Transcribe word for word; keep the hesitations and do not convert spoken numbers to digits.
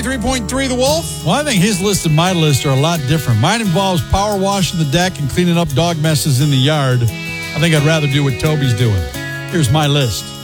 ninety-three point three The Wolf. Well, I think his list and my list are a lot different. Mine involves power washing the deck and cleaning up dog messes in the yard. I think I'd rather do what Toby's doing. Here's my list.